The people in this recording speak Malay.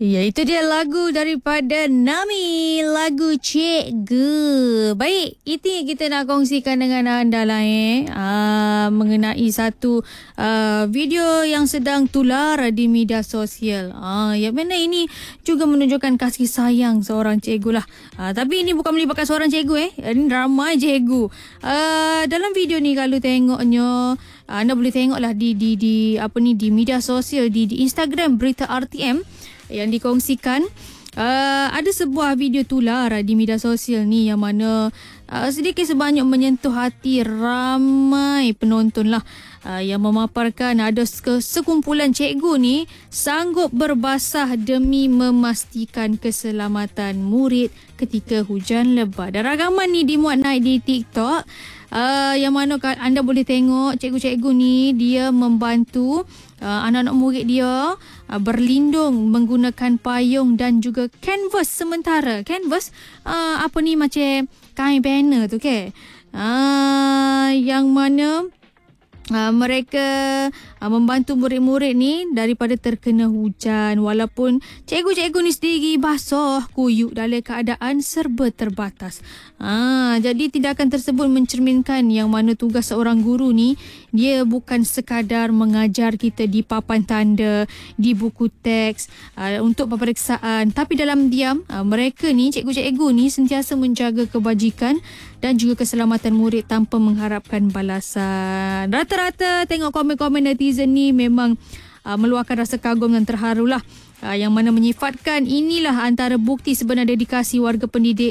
Ya, itu dia lagu daripada Nami, lagu Cikgu. Baik, itu yang kita nak kongsikan dengan anda lah mengenai satu video yang sedang tular di media sosial. Yang mana ini juga menunjukkan kasih sayang seorang cikgu lah. Tapi ini bukan melibatkan seorang cikgu ini ramai cikgu. Dalam video ni kalau tengoknya, anda boleh tengoklah di media sosial di Instagram Berita RTM yang dikongsikan. Ada sebuah video tular di media sosial ni yang mana sedikit sebanyak menyentuh hati ramai penonton lah, yang memaparkan ada sekumpulan cikgu ni sanggup berbasah demi memastikan keselamatan murid ketika hujan lebat. Dan ragaman ni dimuat naik di TikTok, yang mana anda boleh tengok cikgu-cikgu ni dia membantu anak-anak murid dia berlindung menggunakan payung dan juga kanvas sementara. Kanvas macam kain banner tu yang mana mereka membantu murid-murid ni daripada terkena hujan, walaupun cikgu-cikgu ni sendiri basuh kuyuk dalam keadaan serba terbatas. Jadi tindakan tersebut mencerminkan yang mana tugas seorang guru ni dia bukan sekadar mengajar kita di papan tanda, di buku teks untuk peperiksaan, tapi dalam diam mereka ni, cikgu-cikgu ni sentiasa menjaga kebajikan dan juga keselamatan murid tanpa mengharapkan balasan. Rata-rata tengok komen-komen netizen ni memang meluahkan rasa kagum dan terharu lah, yang mana menyifatkan inilah antara bukti sebenar dedikasi warga pendidik